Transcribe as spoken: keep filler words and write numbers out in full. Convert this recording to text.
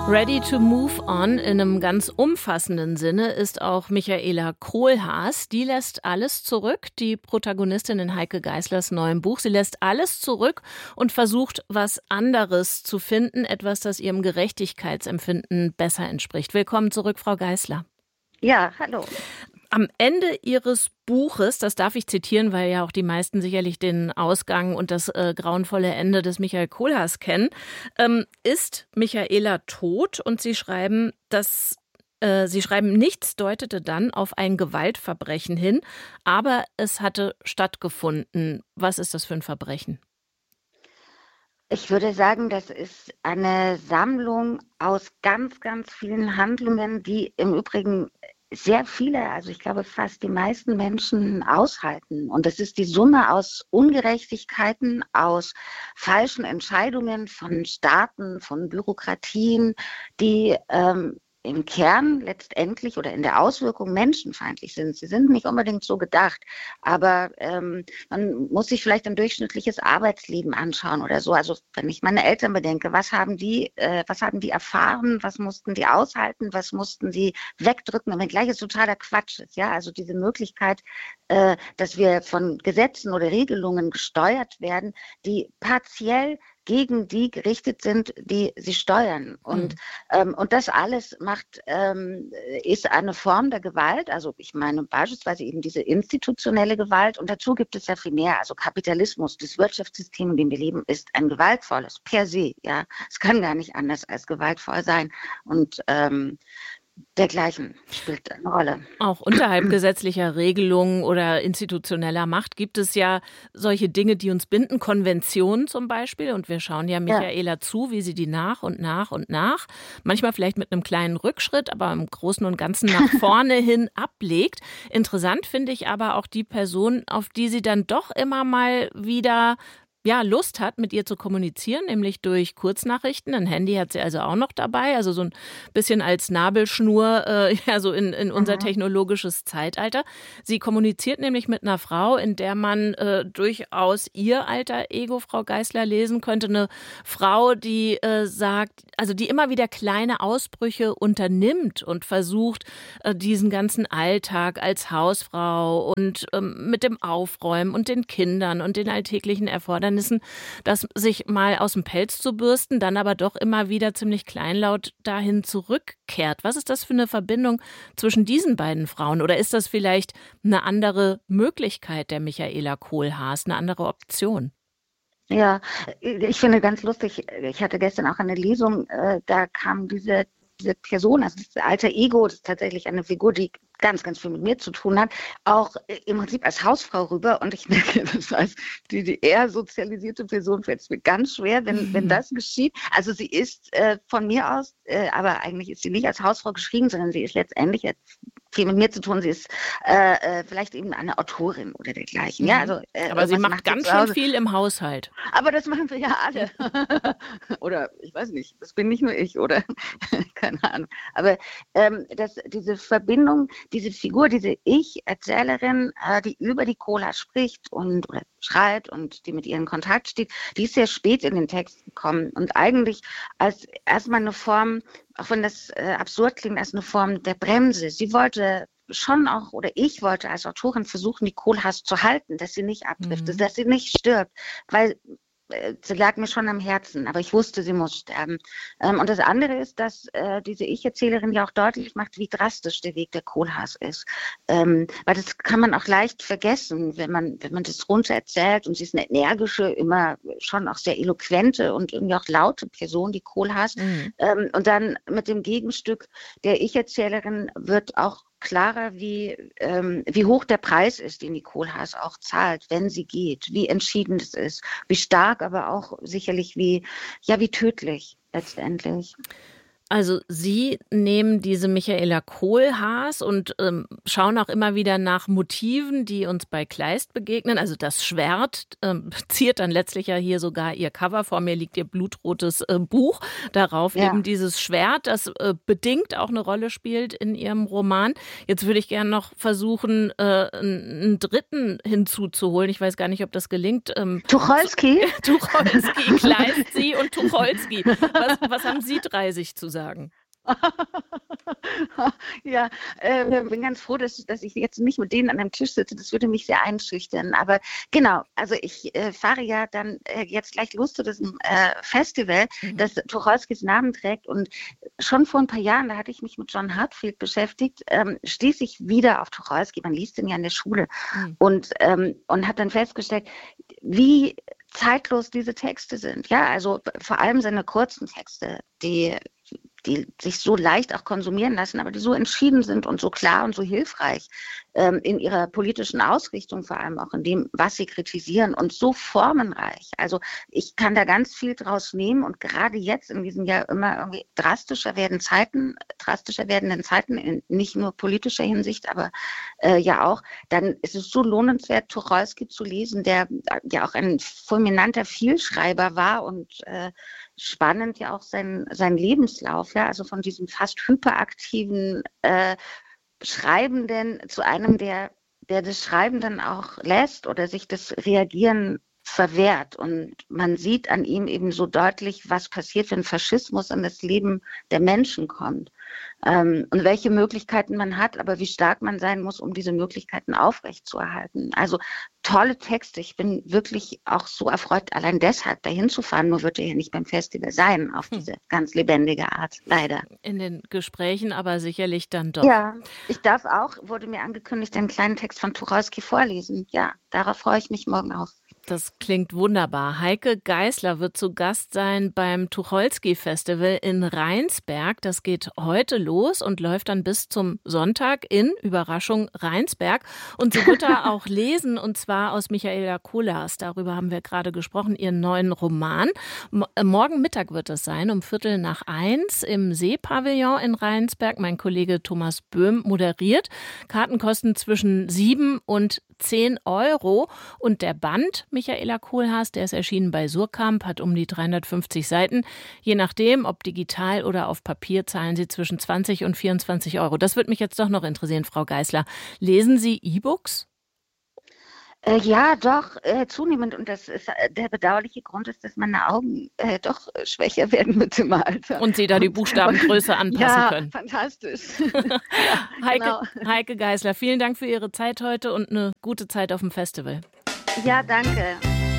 Ready to Move On in einem ganz umfassenden Sinne ist auch Michaela Kohlhaas. Die lässt alles zurück, die Protagonistin in Heike Geißlers neuem Buch. Sie lässt alles zurück und versucht, was anderes zu finden, etwas, das ihrem Gerechtigkeitsempfinden besser entspricht. Willkommen zurück, Frau Geißler. Ja, hallo. Am Ende Ihres Buches, das darf ich zitieren, weil ja auch die meisten sicherlich den Ausgang und das äh, grauenvolle Ende des Michael Kohlhaas kennen, ähm, ist Michaela tot und Sie schreiben, dass äh, Sie schreiben, nichts deutete dann auf ein Gewaltverbrechen hin, aber es hatte stattgefunden. Was ist das für ein Verbrechen? Ich würde sagen, das ist eine Sammlung aus ganz, ganz vielen Handlungen, die im Übrigen sehr viele, also ich glaube fast die meisten Menschen aushalten. Und das ist die Summe aus Ungerechtigkeiten, aus falschen Entscheidungen von Staaten, von Bürokratien, die ähm, im Kern letztendlich oder in der Auswirkung menschenfeindlich sind. Sie sind nicht unbedingt so gedacht, aber ähm, man muss sich vielleicht ein durchschnittliches Arbeitsleben anschauen oder so. Also wenn ich meine Eltern bedenke, was haben die, äh, was haben die erfahren, was mussten die aushalten, was mussten sie wegdrücken, und wenngleich es totaler Quatsch ist. Ja, also diese Möglichkeit, äh, dass wir von Gesetzen oder Regelungen gesteuert werden, die partiell gegen die gerichtet sind, die sie steuern. Und, mhm. ähm, und das alles macht, ähm, ist eine Form der Gewalt. Also ich meine beispielsweise eben diese institutionelle Gewalt. Und dazu gibt es ja viel mehr. Also Kapitalismus, das Wirtschaftssystem, in dem wir leben, ist ein gewaltvolles per se. Ja, es kann gar nicht anders als gewaltvoll sein. Und ähm, dergleichen spielt eine Rolle. Auch unterhalb gesetzlicher Regelungen oder institutioneller Macht gibt es ja solche Dinge, die uns binden, Konventionen zum Beispiel. Und wir schauen ja Michaela ja. zu, wie sie die nach und nach und nach, manchmal vielleicht mit einem kleinen Rückschritt, aber im Großen und Ganzen nach vorne hin ablegt. Interessant finde ich aber auch die Person, auf die sie dann doch immer mal wieder ja, Lust hat, mit ihr zu kommunizieren, nämlich durch Kurznachrichten. Ein Handy hat sie also auch noch dabei, also so ein bisschen als Nabelschnur äh, ja, so in, in unser mhm. technologisches Zeitalter. Sie kommuniziert nämlich mit einer Frau, in der man äh, durchaus ihr alter Ego, Frau Geißler, lesen könnte. Eine Frau, die äh, sagt, also die immer wieder kleine Ausbrüche unternimmt und versucht, äh, diesen ganzen Alltag als Hausfrau und ähm, mit dem Aufräumen und den Kindern und den alltäglichen Erfordernissen, das sich mal aus dem Pelz zu bürsten, dann aber doch immer wieder ziemlich kleinlaut dahin zurückkehrt. Was ist das für eine Verbindung zwischen diesen beiden Frauen? Oder ist das vielleicht eine andere Möglichkeit der Michaela Kohlhaas, eine andere Option? Ja, ich finde ganz lustig, ich hatte gestern auch eine Lesung, äh, da kam diese, diese Person, also das alter Ego, das ist tatsächlich eine Figur, die ganz, ganz viel mit mir zu tun hat, auch im Prinzip als Hausfrau rüber. Und ich merke, das heißt, die, die eher sozialisierte Person fällt es mir ganz schwer, wenn, mhm. wenn das geschieht. Also sie ist äh, von mir aus, äh, aber eigentlich ist sie nicht als Hausfrau geschrieben, sondern sie ist letztendlich jetzt viel mit mir zu tun. Sie ist äh, äh, vielleicht eben eine Autorin oder dergleichen. Mhm. Ja, also, äh, aber sie macht, macht ganz schön viel im Haushalt. Aber das machen wir ja alle. Oder ich weiß nicht, das bin nicht nur ich, oder? Keine Ahnung. Aber ähm, das, diese Verbindung, diese Figur, diese Ich-Erzählerin, äh, die über die Kohlhaas spricht und oder schreibt und die mit ihr in Kontakt steht, die ist sehr spät in den Text gekommen und eigentlich als erstmal eine Form, auch wenn das äh, absurd klingt, als eine Form der Bremse. Sie wollte schon auch, oder ich wollte als Autorin versuchen, die Kohlhaas zu halten, dass sie nicht abdriftet, mhm. dass sie nicht stirbt, weil sie lag mir schon am Herzen, aber ich wusste, sie muss sterben. Und das andere ist, dass äh, diese Ich-Erzählerin ja auch deutlich macht, wie drastisch der Weg der Kohlhaas ist. Ähm, weil das kann man auch leicht vergessen, wenn man, wenn man das runter erzählt. Und sie ist eine energische, immer schon auch sehr eloquente und irgendwie auch laute Person, die Kohlhaas. Mhm. Ähm, und dann mit dem Gegenstück der Ich-Erzählerin wird auch klarer, wie, ähm, wie hoch der Preis ist, den die Kohlhaas auch zahlt, wenn sie geht, wie entschieden es ist, wie stark, aber auch sicherlich wie, ja, wie tödlich letztendlich. Also Sie nehmen diese Michaela Kohlhaas und ähm, schauen auch immer wieder nach Motiven, die uns bei Kleist begegnen. Also das Schwert ähm, ziert dann letztlich ja hier sogar ihr Cover. Vor mir liegt ihr blutrotes äh, Buch. Darauf ja. eben dieses Schwert, das äh, bedingt auch eine Rolle spielt in ihrem Roman. Jetzt würde ich gerne noch versuchen, äh, einen, einen dritten hinzuzuholen. Ich weiß gar nicht, ob das gelingt. Ähm, Tucholsky? Tucholsky, Kleist, Sie und Tucholsky. Was, was haben Sie drei sich zu sagen? sagen? Ja, äh, bin ganz froh, dass, dass ich jetzt nicht mit denen an einem Tisch sitze. Das würde mich sehr einschüchtern. Aber genau, also ich äh, fahre ja dann äh, jetzt gleich los zu diesem äh, Festival, mhm. das Tucholskys Namen trägt. Und schon vor ein paar Jahren, da hatte ich mich mit John Heartfield beschäftigt, ähm, stieß ich wieder auf Tucholsky. Man liest ihn ja in der Schule. Mhm. Und, ähm, und habe dann festgestellt, wie zeitlos diese Texte sind. Ja, also vor allem seine kurzen Texte, die die sich so leicht auch konsumieren lassen, aber die so entschieden sind und so klar und so hilfreich ähm, in ihrer politischen Ausrichtung, vor allem auch in dem, was sie kritisieren und so formenreich. Also ich kann da ganz viel draus nehmen und gerade jetzt in diesen ja immer irgendwie drastischer werden Zeiten, drastischer werdenden Zeiten, in nicht nur politischer Hinsicht, aber äh, ja auch, dann ist es so lohnenswert, Tucholsky zu lesen, der ja auch ein fulminanter Vielschreiber war und äh, spannend ja auch sein, sein Lebenslauf, ja, also von diesem fast hyperaktiven äh, Schreibenden zu einem, der, der das Schreiben dann auch lässt oder sich das Reagieren verwehrt. Und man sieht an ihm eben so deutlich, was passiert, wenn Faschismus in das Leben der Menschen kommt. Ähm, und welche Möglichkeiten man hat, aber wie stark man sein muss, um diese Möglichkeiten aufrechtzuerhalten. Also tolle Texte. Ich bin wirklich auch so erfreut, allein deshalb dahin zu fahren. Nur wird er ja nicht beim Festival sein, auf diese hm. ganz lebendige Art, leider. In den Gesprächen aber sicherlich dann doch. Ja, ich darf auch, wurde mir angekündigt, einen kleinen Text von Tucholsky vorlesen. Ja, darauf freue ich mich morgen auf. Das klingt wunderbar. Heike Geisler wird zu Gast sein beim Tucholsky-Festival in Rheinsberg. Das geht heute los und läuft dann bis zum Sonntag in, Überraschung, Rheinsberg. Und sie wird da auch lesen, und zwar aus Michaela Kohlhaas. Darüber haben wir gerade gesprochen, ihren neuen Roman. Morgen Mittag wird es sein, um Viertel nach eins im Seepavillon in Rheinsberg. Mein Kollege Thomas Böhm moderiert. Karten kosten zwischen sieben und zehn Euro. Und der Band Michaela Kohlhaas, der ist erschienen bei Surkamp, hat um die dreihundertfünfzig Seiten. Je nachdem, ob digital oder auf Papier, zahlen Sie zwischen zwanzig und vierundzwanzig Euro. Das würde mich jetzt doch noch interessieren, Frau Geisler. Lesen Sie E-Books? Äh, ja, doch, äh, zunehmend. Und das ist, äh, der bedauerliche Grund ist, dass meine Augen äh, doch schwächer werden mit dem Alter. Und Sie da die Buchstabengröße anpassen ja, können. Fantastisch. ja, Heike, genau. Heike Geisler, vielen Dank für Ihre Zeit heute und eine gute Zeit auf dem Festival. Ja, danke.